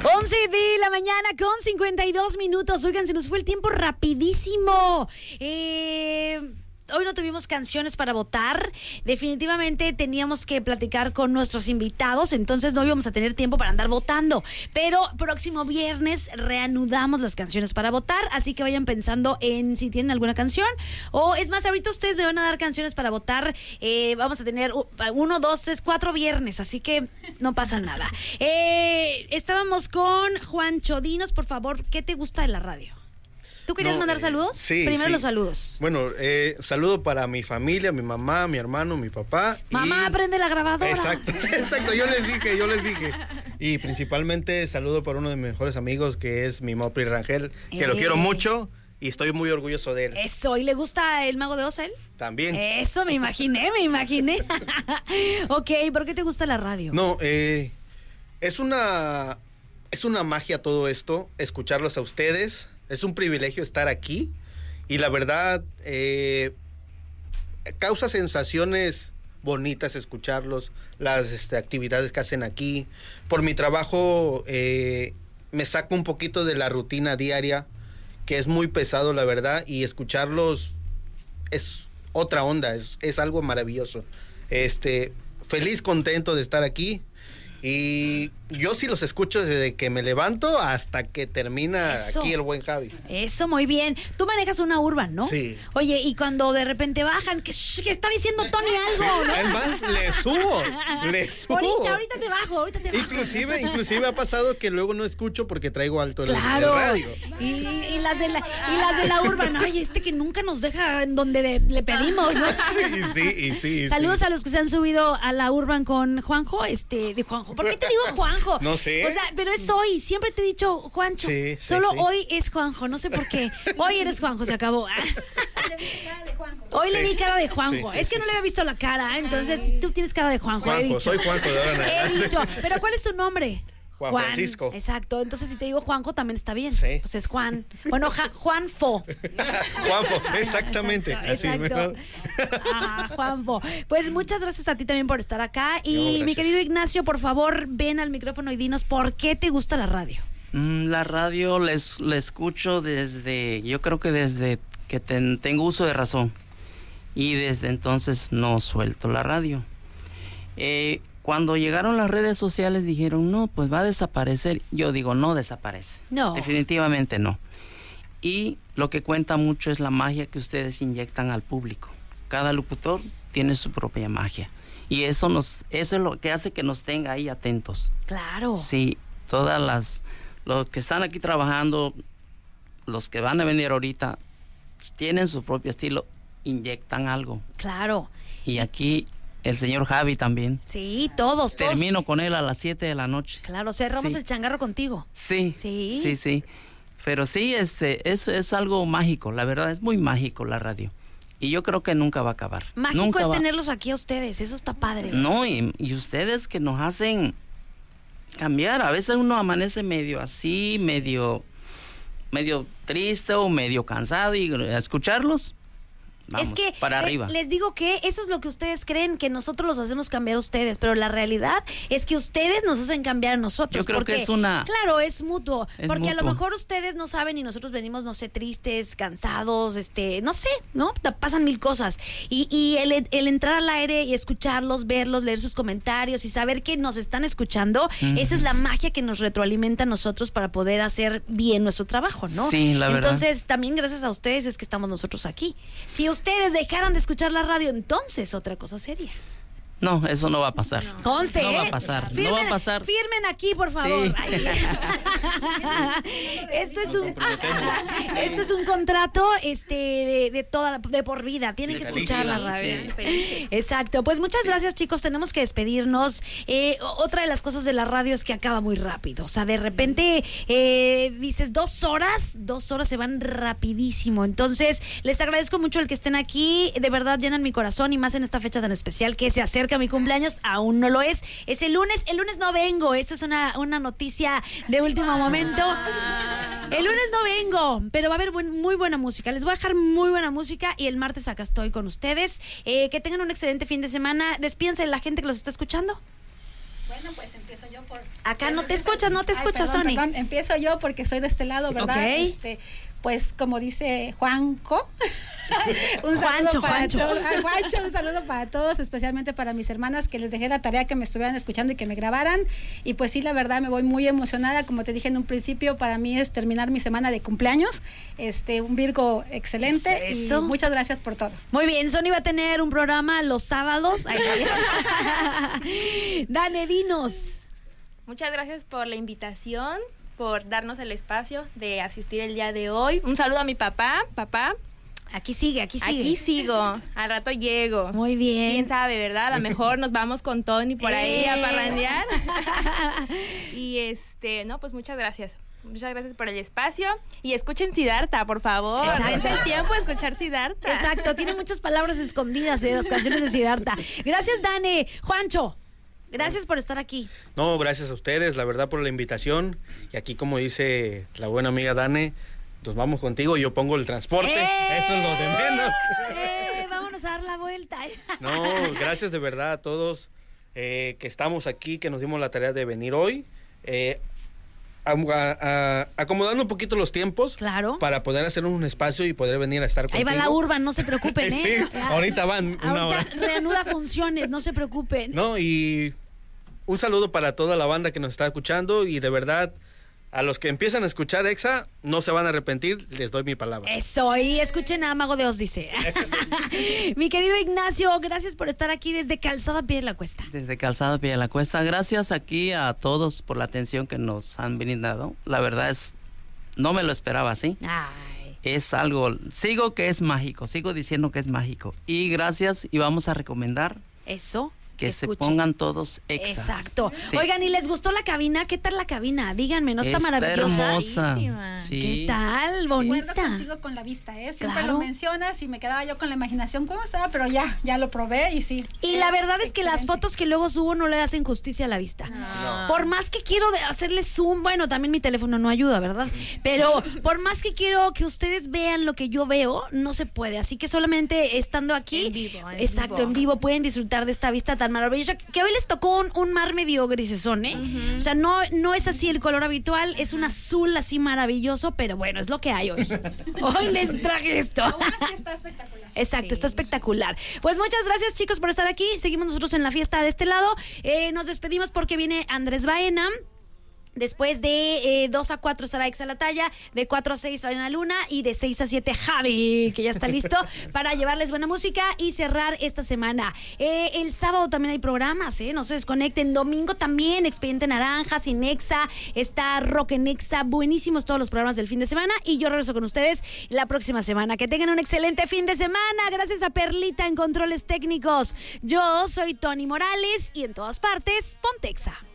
11 de la mañana con 52 minutos. Oigan, se nos fue el tiempo rapidísimo. Hoy no tuvimos canciones para votar. Definitivamente teníamos que platicar con nuestros invitados, entonces no íbamos a tener tiempo para andar votando. Pero próximo viernes reanudamos las canciones para votar, así que vayan pensando en si tienen alguna canción. O es más, ahorita ustedes me van a dar canciones para votar. Vamos a tener 1, 2, 3, 4 viernes, así que no pasa nada. Estábamos con Juancho. Dinos, por favor, ¿qué te gusta de la radio? ¿Tú querías mandar saludos? Sí. Primero sí. los saludos. Bueno, saludo para mi familia, mi mamá, mi hermano, mi papá. Mamá, prende la grabadora. Exacto, yo les dije. Y principalmente saludo para uno de mis mejores amigos, que es mi Mopri Rangel, que lo quiero mucho y estoy muy orgulloso de él. Eso, ¿y le gusta el Mago de Oz a él? También. Eso, me imaginé. Ok, ¿por qué te gusta la radio? No, es una magia todo esto, escucharlos a ustedes. Es un privilegio estar aquí y la verdad causa sensaciones bonitas escucharlos, las actividades que hacen aquí. Por mi trabajo me saco un poquito de la rutina diaria, que es muy pesado la verdad, y escucharlos es otra onda, es algo maravilloso. Feliz, contento de estar aquí. Y yo sí los escucho desde que me levanto hasta que termina aquí el buen Javi. Eso, muy bien. Tú manejas una Urban, ¿no? Sí. Oye, y cuando de repente bajan, que está diciendo Tony algo, ¿no? Es más, le subo. Ahorita te bajo. Inclusive ha pasado que luego no escucho porque traigo alto el radio. Y las de la Urban, oye, que nunca nos deja en donde le pedimos, ¿no? Y sí. Saludos a los que se han subido a la Urban con Juanjo, de Juanjo. ¿Por qué te digo Juanjo? No sé. O sea, pero es hoy. Siempre te he dicho Juancho. Sí, Solo hoy es Juanjo. No sé por qué. Hoy eres Juanjo, se acabó. Hoy le vi cara de Juanjo. Es que no le había visto la cara, entonces tú tienes cara de Juanjo. Soy Juanjo de ahora en adelante. He dicho. Pero ¿cuál es tu nombre? Juan Francisco. Exacto. Entonces, si te digo Juanjo, también está bien. Sí. Pues es Juan. Bueno, Juanfo. Juanfo, exactamente. Así Exacto. Juanfo. Pues muchas gracias a ti también por estar acá. Y no, mi querido Ignacio, por favor, ven al micrófono y dinos por qué te gusta la radio. La radio la escucho yo creo que desde que tengo uso de razón. Y desde entonces no suelto la radio. Cuando llegaron las redes sociales dijeron, no, pues va a desaparecer. Yo digo, no desaparece. No. Definitivamente no. Y lo que cuenta mucho es la magia que ustedes inyectan al público. Cada locutor tiene su propia magia. Y eso es lo que hace que nos tenga ahí atentos. Claro. Sí, los que están aquí trabajando, los que van a venir ahorita, tienen su propio estilo, inyectan algo. Claro. Y aquí el señor Javi también. Sí, todos. Termino con él a las 7 de la noche. Claro, cerramos Sí. el changarro contigo. Sí. Sí. Pero sí, es algo mágico, la verdad, es muy mágico la radio. Y yo creo que nunca va a acabar. Mágico es tenerlos aquí a ustedes, eso está padre. No, y ustedes que nos hacen cambiar. A veces uno amanece medio así, medio triste o medio cansado, y a escucharlos, vamos, es que para arriba. Les digo que eso es lo que ustedes creen, que nosotros los hacemos cambiar a ustedes, pero la realidad es que ustedes nos hacen cambiar a nosotros. Yo creo que es claro, es mutuo, porque a lo mutuo. mejor ustedes no saben y nosotros venimos, no sé, tristes, cansados, no sé, ¿no? Pasan mil cosas. Y el entrar al aire y escucharlos, verlos, leer sus comentarios y saber que nos están escuchando, esa es la magia que nos retroalimenta a nosotros para poder hacer bien nuestro trabajo, ¿no? Sí, la verdad. Entonces, también gracias a ustedes es que estamos nosotros aquí. Si ustedes dejaran de escuchar la radio, entonces otra cosa sería. No, eso no va a pasar. Conste, no va a pasar. Firmen, no va a pasar. Firmen aquí, por favor. Sí. Esto es un contrato de por vida. Tienen que escuchar la radio. Sí. Exacto. Pues muchas gracias, chicos. Tenemos que despedirnos. Otra de las cosas de la radio es que acaba muy rápido. O sea, de repente dices 2 horas se van rapidísimo. Entonces, les agradezco mucho el que estén aquí. De verdad llenan mi corazón, y más en esta fecha tan especial que se acerca mi cumpleaños. Aún no lo es. Es el lunes. El lunes no vengo. Esa es una noticia de último momento. El lunes no vengo, pero va a haber muy buena música. Les voy a dejar muy buena música y el martes acá estoy con ustedes. Que tengan un excelente fin de semana. Despídense de la gente que los está escuchando. Bueno, pues empiezo yo por... Acá no te escuchas, Sony. Perdón, empiezo yo porque soy de este lado, ¿verdad? Ok. Pues como dice Juanco, Juancho. Un saludo para todos, especialmente para mis hermanas, que les dejé la tarea que me estuvieran escuchando y que me grabaran. Y pues sí, la verdad me voy muy emocionada. Como te dije en un principio, para mí es terminar mi semana de cumpleaños. Un Virgo excelente. Eso. Y muchas gracias por todo. Muy bien, Sony va a tener un programa los sábados. Dane, dinos. Muchas gracias por la invitación, por darnos el espacio de asistir el día de hoy. Un saludo a mi papá. Papá, Aquí sigue. aquí sigo, al rato llego. Muy bien. Quién sabe, ¿verdad? A lo mejor nos vamos con Tony por ahí a parrandear. Y no, pues muchas gracias. Muchas gracias por el espacio. Y escuchen Siddhartha, por favor. Dense el tiempo de escuchar Siddhartha. Exacto, tiene muchas palabras escondidas en las canciones de Siddhartha. Gracias, Dane. Juancho, gracias por estar aquí. No, gracias a ustedes, la verdad, por la invitación. Y aquí, como dice la buena amiga Dane, nos vamos contigo y yo pongo el transporte. Eso es lo de menos. Vámonos a dar la vuelta. No, gracias de verdad a todos que estamos aquí, que nos dimos la tarea de venir hoy. Acomodando un poquito los tiempos. Claro. Para poder hacer un espacio y poder venir a estar contigo. Ahí va la Urban, no se preocupen, ¿eh? Sí, ahorita van una hora. Reanuda funciones, no se preocupen. No, y un saludo para toda la banda que nos está escuchando y de verdad, a los que empiezan a escuchar Exa, no se van a arrepentir, les doy mi palabra. Eso, y escuchen a Mago de Oz, dice. Mi querido Ignacio, gracias por estar aquí desde Calzada Pie de la Cuesta. Desde Calzada Pie de la Cuesta. Gracias aquí a todos por la atención que nos han brindado. La verdad no me lo esperaba así. Ay. Es algo, sigo diciendo que es mágico. Y gracias, y vamos a recomendar Eso. que se escuchen. pongan todos Exa. Exacto. Sí. Oigan, ¿y les gustó la cabina? ¿Qué tal la cabina? Díganme, ¿no está maravillosa? Hermosa. Sí. ¿Qué tal? Acuerdo Bonita. contigo con la vista, Siempre Claro. lo mencionas y me quedaba yo con la imaginación cómo estaba, pero ya lo probé y sí. Y la verdad es que las excelente. fotos que luego subo no le hacen justicia a la vista. Por más que quiero hacerle zoom, bueno, también mi teléfono no ayuda, ¿verdad? Pero por más que quiero que ustedes vean lo que yo veo, no se puede. Así que solamente estando aquí, En vivo, exacto, en vivo pueden disfrutar de esta vista tan maravillosa, que hoy les tocó un mar medio grisesón, ¿eh? O sea, no es así el color habitual, es un azul así maravilloso, pero bueno, es lo que hay hoy. Hoy les traje esto. Aún así está espectacular. Exacto, está espectacular. Pues muchas gracias, chicos, por estar aquí. Seguimos nosotros en la fiesta de este lado. Nos despedimos porque viene Andrés Baena. Después de 2 a 4 estará Exa la Talla, de 4 a 6 Fabiana Luna y de 6 a 7 Javi, que ya está listo para llevarles buena música y cerrar esta semana. El sábado también hay programas, no se desconecten. Domingo también, Expediente Naranja, Sin Exa, está Rock en Exa, buenísimos todos los programas del fin de semana y yo regreso con ustedes la próxima semana. Que tengan un excelente fin de semana. Gracias a Perlita en controles técnicos. Yo soy Tony Morales y en todas partes, ponte Exa.